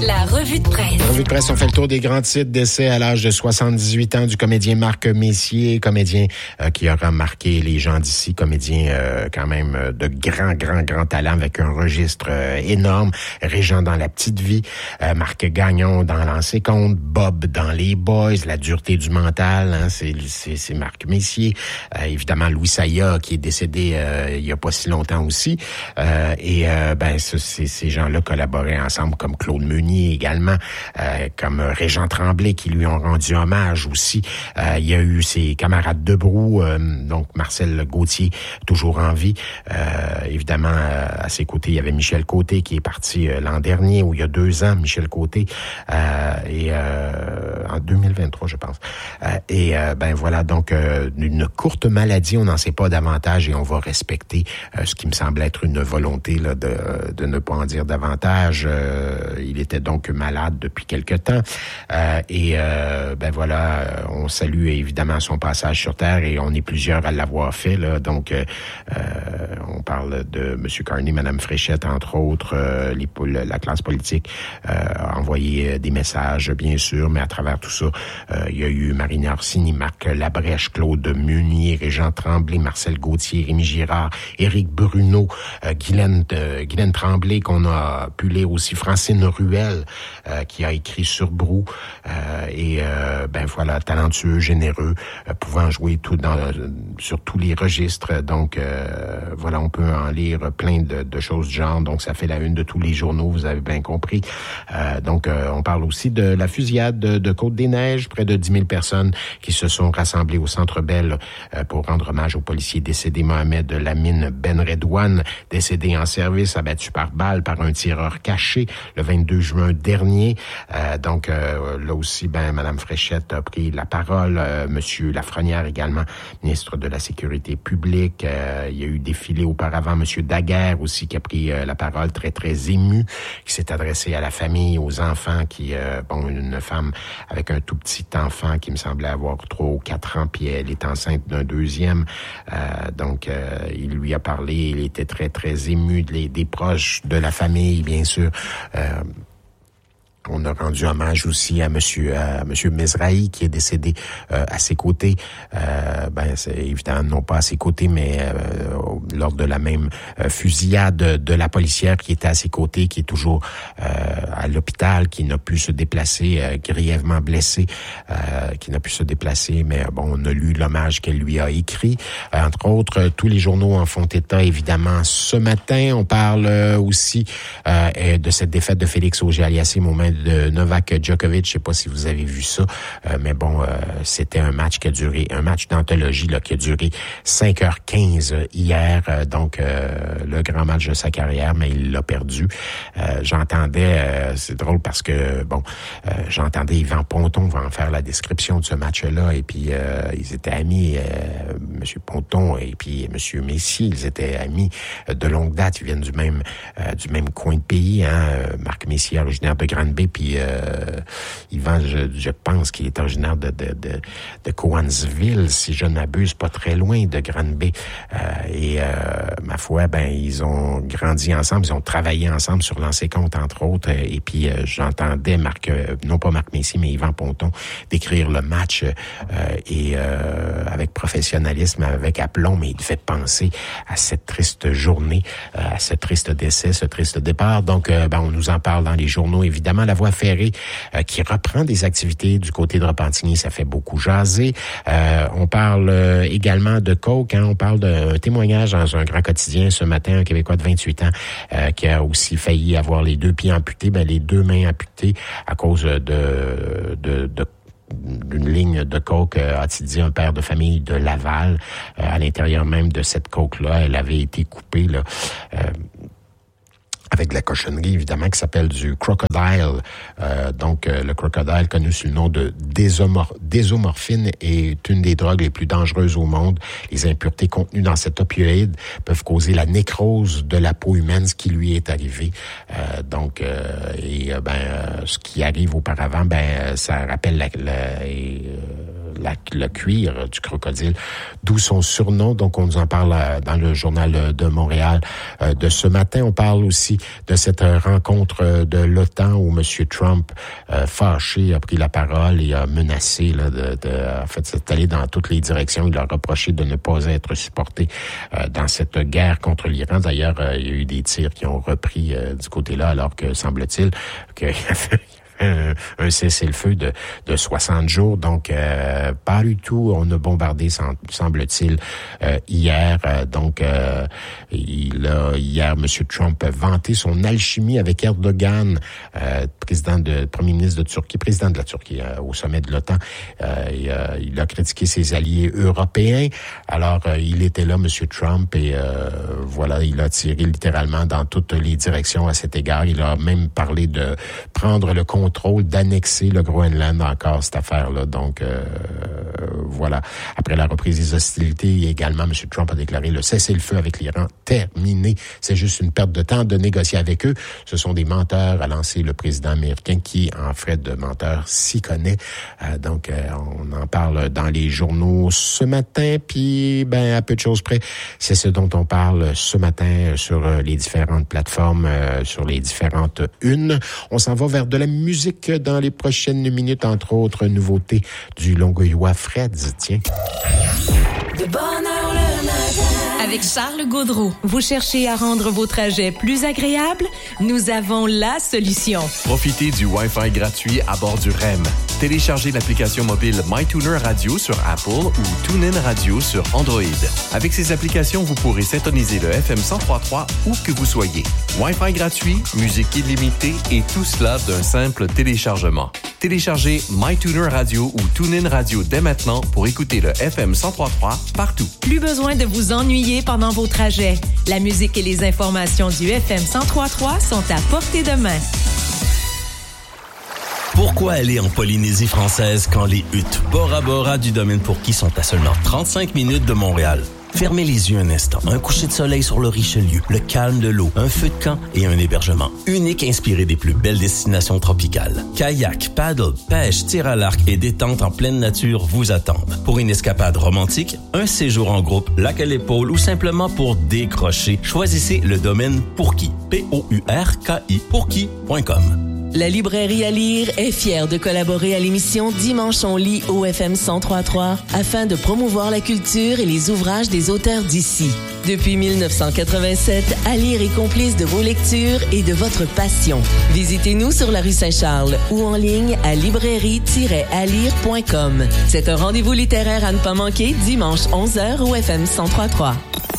La revue de presse. La revue de presse, on fait le tour des grands titres d'essai à l'âge de 78 ans du comédien Marc Messier, comédien qui aura marqué les gens d'ici, comédien quand même de grand talent avec un registre énorme. Régent dans La Petite Vie, Marc Gagnon dans Lancer compte, Bob dans Les Boys, La dureté du mental, hein, c'est Marc Messier. Évidemment, Louis Saya qui est décédé il y a pas si longtemps aussi. Ces gens-là collaboraient ensemble, comme Claude Meunier également, comme Régent Tremblay qui lui ont rendu hommage aussi. Il y a eu ses camarades de Brou, donc Marcel Gauthier, toujours en vie. Évidemment, à ses côtés, il y avait Michel Côté qui est parti l'an dernier, ou il y a 2 ans, Michel Côté, en 2023, je pense. Voilà, donc une courte maladie, on n'en sait pas davantage et on va respecter ce qui me semble être une volonté là, de ne pas en dire davantage. Il était donc malade depuis quelque temps. On salue évidemment son passage sur Terre et on est plusieurs à l'avoir fait. Là, donc, on parle de M. Carney, Mme Fréchette, entre autres, la classe politique a envoyé des messages, bien sûr, mais à travers tout ça, il y a eu Marine Orsini, Marc Labrèche, Claude Meunier, Régent Tremblay, Marcel Gauthier, Rémi Girard, Éric Bruno, Guylaine Tremblay, qu'on a pu lire aussi, Francine Ruel, qui a écrit sur Brou, talentueux, généreux, pouvant jouer sur tous les registres. Donc, on peut en lire plein de choses du genre. Donc, ça fait la une de tous les journaux, vous avez bien compris. On parle aussi de la fusillade de Côte-des-Neiges, près de 10 000 personnes qui se sont rassemblées au Centre Bell pour rendre hommage au policier décédé Mohamed Lamine Benredouane, décédé en service, abattu par balle par un tireur caché le 22 juin dernier. Là aussi, Mme Fréchette a pris la parole. Monsieur Lafrenière également, ministre de la Sécurité publique. Il y a eu défilé auparavant Monsieur Daguerre aussi qui a pris la parole, très, très ému, qui s'est adressé à la famille, aux enfants une femme avec un tout petit enfant qui me semblait avoir 3 ou 4 ans, puis elle est enceinte d'un deuxième. Il lui a parlé, il était très, très ému des proches de la famille, bien sûr. On a rendu hommage aussi à Monsieur Mizrahi qui est décédé à ses côtés. C'est évidemment non pas à ses côtés, mais lors de la même fusillade de la policière qui était à ses côtés, qui est toujours à l'hôpital, qui n'a pu se déplacer, grièvement blessé, qui n'a pu se déplacer. Mais on a lu l'hommage qu'elle lui a écrit. Entre autres, tous les journaux en font état évidemment ce matin. On parle aussi de cette défaite de Félix Auger-Aliassime au moment de Novak Djokovic. Je sais pas si vous avez vu ça, c'était un match d'anthologie là, qui a duré 5h15 hier, le grand match de sa carrière, mais il l'a perdu. J'entendais, c'est drôle parce que j'entendais Yvan Ponton va en faire la description de ce match-là, et puis ils étaient amis, Monsieur Ponton et puis Monsieur Messier, ils étaient amis de longue date, ils viennent du même coin de pays, hein. Marc Messier, originaire de Grande-Bay, puis Yvan, je pense qu'il est originaire de Cowansville, si je ne m'abuse, pas très loin de Grande-Bay. Ma foi, ils ont grandi ensemble, ils ont travaillé ensemble sur Lancer compte, entre autres. Et puis, j'entendais non pas Marc Messier, mais Yvan Ponton décrire le match avec professionnalisme, avec aplomb, mais il fait penser à cette triste journée, à ce triste décès, ce triste départ. Donc, on nous en parle dans les journaux, évidemment. La Voie ferrée qui reprend des activités du côté de Repentigny, ça fait beaucoup jaser. On parle également de coke, hein, on parle d'un témoignage dans un grand quotidien ce matin, un Québécois de 28 ans qui a aussi failli avoir les 2 pieds amputés, les 2 mains amputées à cause d'une ligne de coke, a-t-il dit un père de famille de Laval. À l'intérieur même de cette coke-là, elle avait été coupée là, avec de la cochonnerie, évidemment, qui s'appelle du crocodile. Le crocodile, connu sous le nom de désomorphine, est une des drogues les plus dangereuses au monde. Les impuretés contenues dans cet opioïde peuvent causer la nécrose de la peau humaine, ce qui lui est arrivé. Ce qui arrive auparavant, ça rappelle le cuir du crocodile, d'où son surnom. Donc, on nous en parle dans le journal de Montréal de ce matin. On parle aussi de cette rencontre de l'OTAN où M. Trump, fâché, a pris la parole et a menacé là, en fait, c'est allé dans toutes les directions. Il a reproché de ne pas être supporté dans cette guerre contre l'Iran. D'ailleurs, il y a eu des tirs qui ont repris du côté-là, alors que, semble-t-il, qu'il y avait un cessez-le-feu de 60 jours. Donc, pas du tout. On a bombardé, semble-t-il, hier. Hier, M. Trump a vanté son alchimie avec Erdogan, premier ministre de Turquie, président de la Turquie, au sommet de l'OTAN. Il a critiqué ses alliés européens. Alors, il était là, M. Trump, et voilà, il a tiré littéralement dans toutes les directions à cet égard. Il a même parlé de prendre le contrôle, d'annexer le Groenland, encore cette affaire-là. Donc, voilà. Après la reprise des hostilités, également, M. Trump a déclaré le cessez-le-feu avec l'Iran terminé. C'est juste une perte de temps de négocier avec eux. Ce sont des menteurs, a lancé le président américain qui, en fait de menteur, s'y connaît. Donc, on en parle dans les journaux ce matin. Puis, à peu de choses près, c'est ce dont on parle ce matin sur les différentes plateformes, sur les différentes unes. On s'en va vers de la musique dans les prochaines minutes, entre autres nouveautés du Longueuillois Freds. Tiens. De bonne heure le matin. Avec Charles Gaudreau, vous cherchez à rendre vos trajets plus agréables? Nous avons la solution. Profitez du Wi-Fi gratuit à bord du REM. Téléchargez l'application mobile MyTuner Radio sur Apple ou TuneIn Radio sur Android. Avec ces applications, vous pourrez syntoniser le FM 103.3 où que vous soyez. Wi-Fi gratuit, musique illimitée et tout cela d'un simple téléchargement. Téléchargez MyTuner Radio ou TuneIn Radio dès maintenant pour écouter le FM 103.3 partout. Plus besoin de vous ennuyer pendant vos trajets. La musique et les informations du FM 103.3 sont à portée de main. Pourquoi aller en Polynésie française quand les huttes Bora Bora du domaine Pourquis sont à seulement 35 minutes de Montréal? Fermez les yeux un instant. Un coucher de soleil sur le Richelieu, le calme de l'eau, un feu de camp et un hébergement unique inspiré des plus belles destinations tropicales. Kayak, paddle, pêche, tir à l'arc et détente en pleine nature vous attendent. Pour une escapade romantique, un séjour en groupe, lac à l'épaule ou simplement pour décrocher, choisissez le domaine Pourquis. P-O-U-R-K-I. Pourquis.com. La librairie à lire est fière de collaborer à l'émission Dimanche on lit au FM 103.3 afin de promouvoir la culture et les ouvrages des auteurs d'ici. Depuis 1987, à lire est complice de vos lectures et de votre passion. Visitez-nous sur la rue Saint-Charles ou en ligne à librairie-alire.com. C'est un rendez-vous littéraire à ne pas manquer dimanche 11h au FM 103.3.